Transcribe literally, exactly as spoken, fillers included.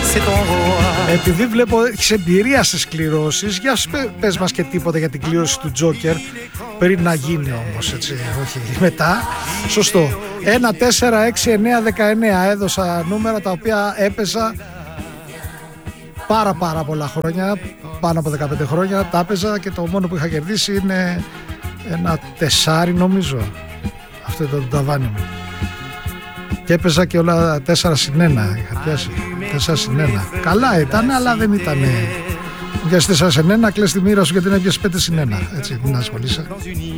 Επειδή βλέπω έχεις εμπειρία στις κληρώσεις, για πες μας και τίποτα για την κλήρωση του Τζόκερ πριν να γίνει όμως, έτσι, όχι μετά. Σωστό. Ένα, τέσσερα, έξι, εννέα, δεκαεννέα έδωσα νούμερα τα οποία έπαιζα πάρα πάρα πολλά χρόνια, πάνω από δεκαπέντε χρόνια τα έπαιζα και το μόνο που είχα κερδίσει είναι ένα τεσάρι νομίζω. Αυτό ήταν το ταβάνι μου. Και έπαιζα και όλα τέσσερα συν ένα. Είχα πιάσει τέσσερα συν ένα. Καλά ήταν, αλλά δεν ήταν. Πιάσει τέσσερα συν ένα, κλαις τη μοίρα σου γιατί να πιάσει πέντε συν ένα. Έτσι, μην ασχολείσαι.